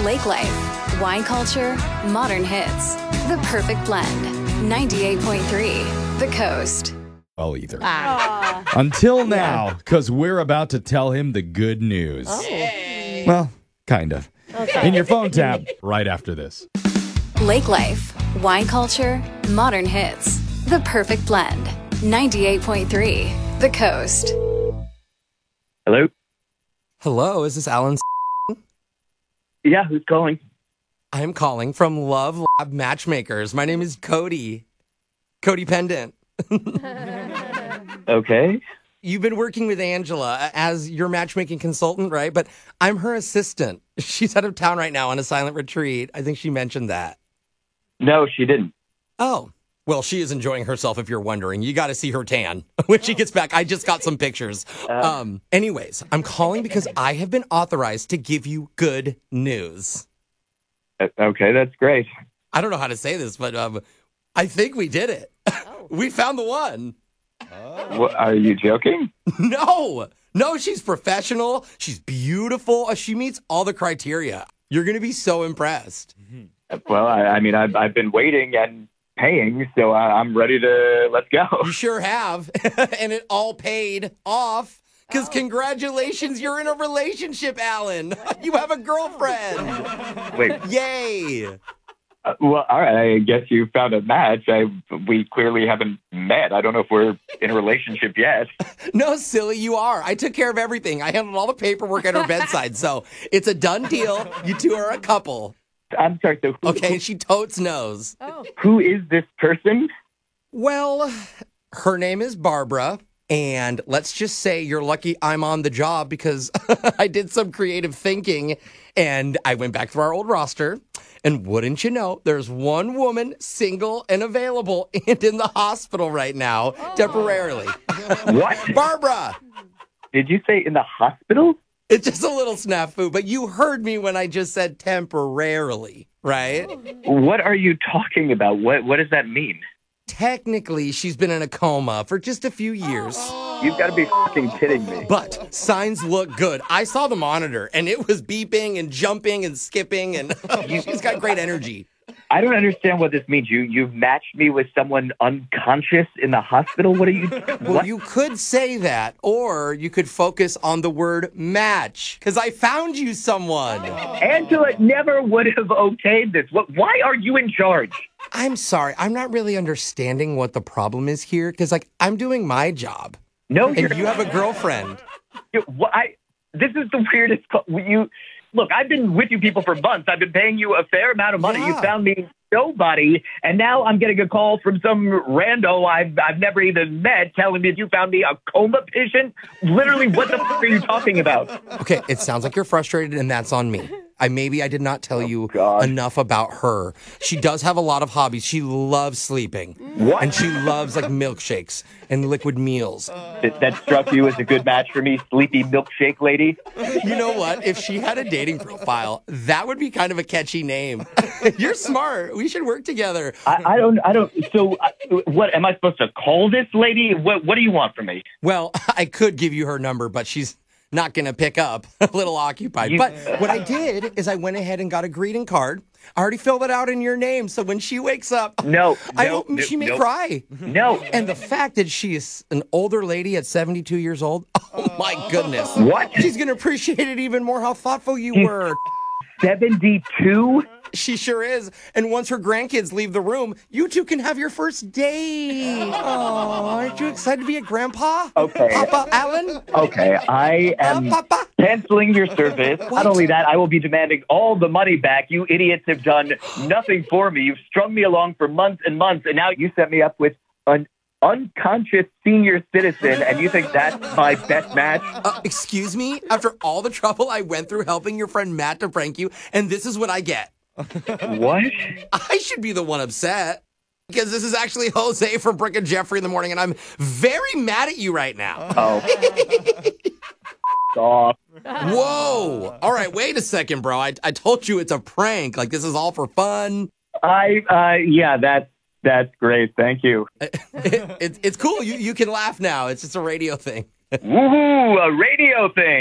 Lake Life, wine culture, modern hits. The perfect blend. 98.3 The Coast. Well, either. Until now, because we're about to tell him the good news. Oh. Well, kind of. Okay. In your phone tab right after this. Lake Life, wine culture, modern hits. The perfect blend. 98.3 The Coast. Hello? Hello, is this Alan? Yeah, who's calling? I'm calling from Love Lab Matchmakers. My name is Cody. Cody Pendant. Okay. You've been working with Angela as your matchmaking consultant, right? But I'm her assistant. She's out of town right now on a silent retreat. I think she mentioned that. No, she didn't. Oh. Well, she is enjoying herself, if you're wondering. You got to see her tan when she gets back. I just got some pictures. Anyways, I'm calling because I have been authorized to give you good news. Okay, that's great. I don't know how to say this, but I think we did it. We found the one. What, are you joking? No, she's professional. She's beautiful. She meets all the criteria. You're going to be so impressed. Well, I mean, I've been waiting and paying, so I'm ready to, let's go. You sure have. And it all paid off. Because congratulations, you're in a relationship, Alan. You have a girlfriend. Wait, Yay. well, all right, I guess you found a match. We clearly haven't met. I don't know if we're in a relationship yet. No, silly, you are. I took care of everything. I handled all the paperwork at her bedside, so it's a done deal. You two are a couple. I'm sorry, so Okay, she totes knows. who is this person? Well, her name is Barbara, and let's just say you're lucky I'm on the job because I did some creative thinking, and I went back through our old roster, and wouldn't you know, there's one woman single and available and in the hospital right now, temporarily. What? Barbara! Did you say in the hospital? It's just a little snafu, but you heard me when I just said temporarily, right? What are you talking about? What does that mean? Technically, she's been in a coma for just a few years. You've got to be fucking kidding me. But signs look good. I saw the monitor, and it was beeping and jumping and skipping, and she's got great energy. I don't understand what this means. You've matched me with someone unconscious in the hospital? What are you... Well, What? you could say that, or you could focus on the word match, because I found you someone. Angela never would have okayed this. Why are you in charge? I'm sorry. I'm not really understanding what the problem is here, because, I'm doing my job, No, and you have a girlfriend. This is the weirdest... Look, I've been with you people for months. I've been paying you a fair amount of money. Yeah. You found me nobody, and now I'm getting a call from some rando I've never even met telling me you found me a coma patient. Literally, what the fuck are you talking about? Okay, it sounds like you're frustrated, and that's on me. Maybe I did not tell you God. enough about her. She does have a lot of hobbies. She loves sleeping. What? And she loves milkshakes and liquid meals. That struck you as a good match for me, sleepy milkshake lady? You know what? If she had a dating profile, that would be kind of a catchy name. You're smart. We should work together. I don't. So, what am I supposed to call this lady? What do you want from me? Well, I could give you her number, but she's not going to pick up. A little occupied. But what I did is I went ahead and got a greeting card. I already filled it out in your name, so when she wakes up, she may cry. No. And the fact that she is an older lady at 72 years old, oh my goodness. What? She's going to appreciate it even more how thoughtful you were. 72? She sure is. And once her grandkids leave the room, you two can have your first date. Oh, aren't you excited to be a grandpa? Okay. Papa Allen? Okay, I am Papa? canceling your service. Not only that, I will be demanding all the money back. You idiots have done nothing for me. You've strung me along for months and months, and now you set me up with an unconscious senior citizen, and you think that's my best match? Excuse me? After all the trouble I went through helping your friend Matt to prank you, and this is what I get. What? I should be the one upset. Because this is actually Jose from Brick and Jeffrey in the morning, and I'm very mad at you right now. Oh. Stop. Whoa. All right, wait a second, bro. I told you it's a prank. This is all for fun. Yeah, that's great. Thank you. It's cool. You can laugh now. It's just a radio thing. Woohoo, a radio thing.